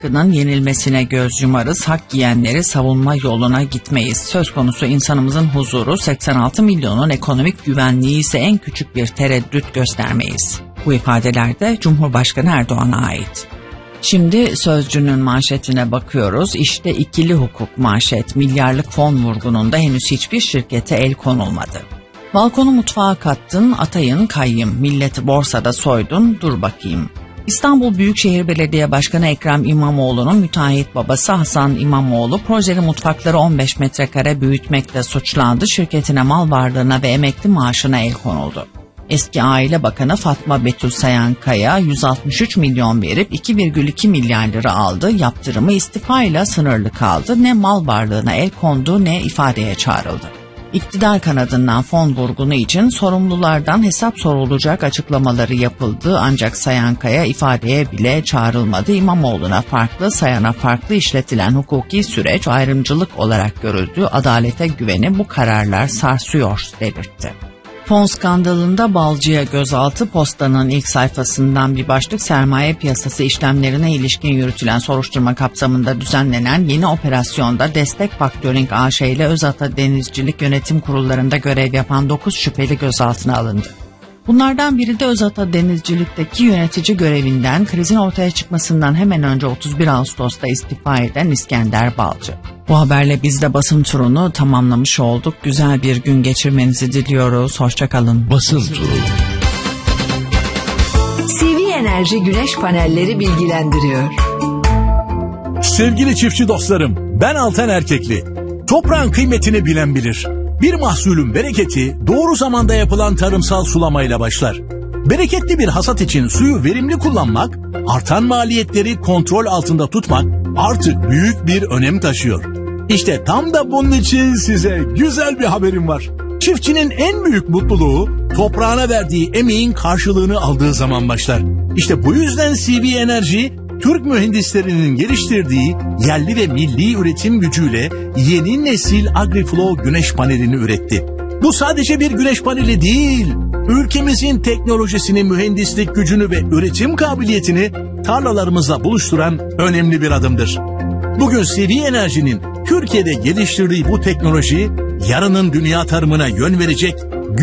hakkının yenilmesine göz yumarız, hak giyenleri savunma yoluna gitmeyiz. Söz konusu insanımızın huzuru, 86 milyonun ekonomik güvenliği ise en küçük bir tereddüt göstermeyiz. Bu ifadeler de Cumhurbaşkanı Erdoğan'a ait. Şimdi Sözcü'nün manşetine bakıyoruz. İşte ikili hukuk manşet. Milyarlık fon vurgununda henüz hiçbir şirkete el konulmadı. Balkonu mutfağa kattın, atayın kayyım. Milleti borsada soydun, dur bakayım. İstanbul Büyükşehir Belediye Başkanı Ekrem İmamoğlu'nun müteahhit babası Hasan İmamoğlu projeli mutfakları 15 metrekare büyütmekle suçlandı. Şirketine, mal varlığına ve emekli maaşına el konuldu. Eski Aile Bakanı Fatma Betül Sayankaya 163 milyon verip 2,2 milyar lira aldı. Yaptırımı istifayla sınırlı kaldı. Ne mal varlığına el kondu ne ifadeye çağrıldı. İktidar kanadından fon vurgunu için sorumlulardan hesap sorulacak açıklamaları yapıldı. Ancak Sayankaya ifadeye bile çağrılmadı. İmamoğlu'na farklı, Sayan'a farklı işletilen hukuki süreç ayrımcılık olarak görüldü. Adalete güveni bu kararlar sarsıyor belirtti. Fon skandalında Balcı'ya gözaltı. Posta'nın ilk sayfasından bir başlık, sermaye piyasası işlemlerine ilişkin yürütülen soruşturma kapsamında düzenlenen yeni operasyonda Destek Faktörink AŞ ile Özata Denizcilik Yönetim Kurullarında görev yapan 9 şüpheli gözaltına alındı. Bunlardan biri de Özata Denizcilik'teki yönetici görevinden krizin ortaya çıkmasından hemen önce 31 Ağustos'ta istifa eden İskender Balcı. Bu haberle biz de basın turunu tamamlamış olduk. Güzel bir gün geçirmenizi diliyoruz. Hoşçakalın. Basın turu. CV Enerji Güneş Panelleri bilgilendiriyor. Sevgili çiftçi dostlarım, ben Altan Erkekli. Toprağın kıymetini bilen bilir. Bir mahsulün bereketi doğru zamanda yapılan tarımsal sulamayla başlar. Bereketli bir hasat için suyu verimli kullanmak, artan maliyetleri kontrol altında tutmak artık büyük bir önem taşıyor. İşte tam da bunun için size güzel bir haberim var. Çiftçinin en büyük mutluluğu toprağına verdiği emeğin karşılığını aldığı zaman başlar. İşte bu yüzden CV Enerji, Türk mühendislerinin geliştirdiği yerli ve milli üretim gücüyle yeni nesil AgriFlow güneş panelini üretti. Bu sadece bir güneş paneli değil, ülkemizin teknolojisini, mühendislik gücünü ve üretim kabiliyetini tarlalarımızla buluşturan önemli bir adımdır. Bugün CV Enerji'nin Türkiye'de geliştirdiği bu teknoloji, yarının dünya tarımına yön verecek